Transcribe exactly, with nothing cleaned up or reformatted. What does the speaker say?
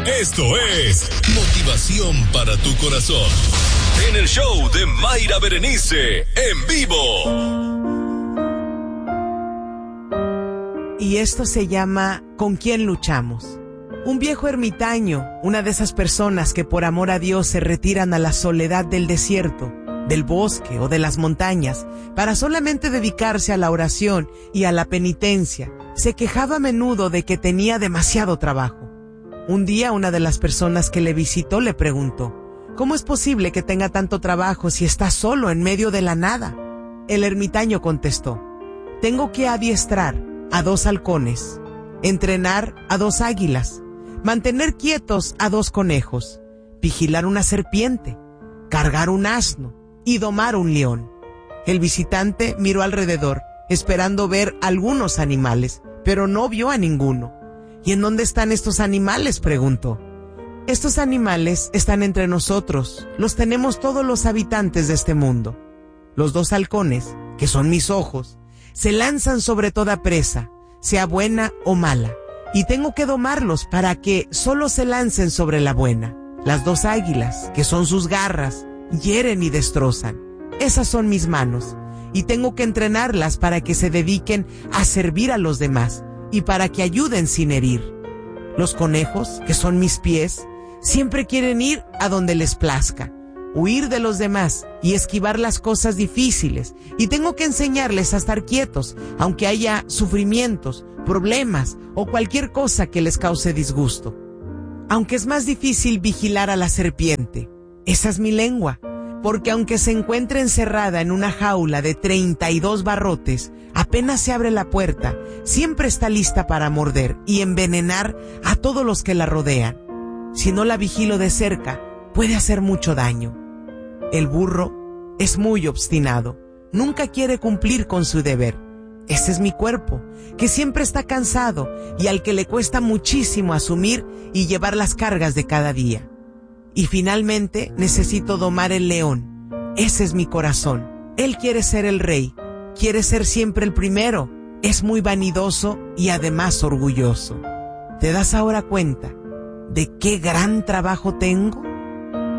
Esto es Motivación para tu Corazón. En el show de Mayra Berenice, en vivo. Y esto se llama ¿Con quién luchamos? Un viejo ermitaño, una de esas personas que por amor a Dios se retiran a la soledad del desierto, del bosque o de las montañas, para solamente dedicarse a la oración y a la penitencia, se quejaba a menudo de que tenía demasiado trabajo. Un día una de las personas que le visitó le preguntó, ¿cómo es posible que tenga tanto trabajo si está solo en medio de la nada? El ermitaño contestó, tengo que adiestrar a dos halcones, entrenar a dos águilas, mantener quietos a dos conejos, vigilar una serpiente, cargar un asno y domar un león. El visitante miró alrededor, esperando ver algunos animales, pero no vio a ninguno. ¿Y en dónde están estos animales?, preguntó. Estos animales están entre nosotros, los tenemos todos los habitantes de este mundo. Los dos halcones, que son mis ojos, se lanzan sobre toda presa, sea buena o mala, y tengo que domarlos para que solo se lancen sobre la buena. Las dos águilas, que son sus garras, hieren y destrozan. Esas son mis manos, y tengo que entrenarlas para que se dediquen a servir a los demás, y para que ayuden sin herir. Los conejos, que son mis pies, siempre quieren ir a donde les plazca, huir de los demás y esquivar las cosas difíciles, y tengo que enseñarles a estar quietos, aunque haya sufrimientos, problemas o cualquier cosa que les cause disgusto. Aunque es más difícil vigilar a la serpiente, esa es mi lengua, porque aunque se encuentre encerrada en una jaula de treinta y dos barrotes, apenas se abre la puerta, siempre está lista para morder y envenenar a todos los que la rodean. Si no la vigilo de cerca, puede hacer mucho daño. El burro es muy obstinado, nunca quiere cumplir con su deber. Ese es mi cuerpo, que siempre está cansado y al que le cuesta muchísimo asumir y llevar las cargas de cada día. Y finalmente necesito domar el león. Ese es mi corazón. Él quiere ser el rey, quiere ser siempre el primero, es muy vanidoso y además orgulloso. ¿Te das ahora cuenta de qué gran trabajo tengo?